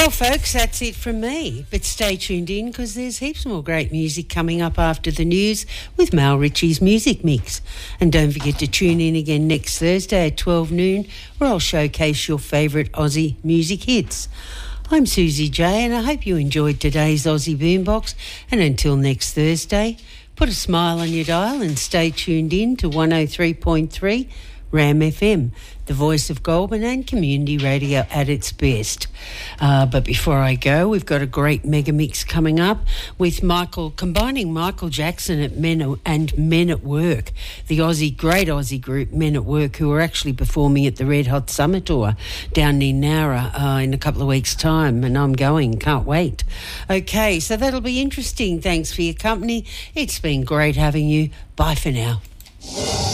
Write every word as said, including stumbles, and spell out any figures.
Well, folks, that's it from me. But stay tuned in because there's heaps more great music coming up after the news with Mal Ritchie's Music Mix. And don't forget to tune in again next Thursday at twelve noon where I'll showcase your favourite Aussie music hits. I'm Susie J and I hope you enjoyed today's Aussie Boombox. And until next Thursday, put a smile on your dial and stay tuned in to one oh three point three Ram F M, the voice of Goulburn and community radio at its best. Uh, but before I go, we've got a great mega mix coming up with Michael, combining Michael Jackson at Men and Men at Work, the Aussie, great Aussie group Men at Work, who are actually performing at the Red Hot Summer Tour down near Nowra uh, in a couple of weeks' time, and I'm going, can't wait. Okay, so that'll be interesting. Thanks for your company. It's been great having you. Bye for now.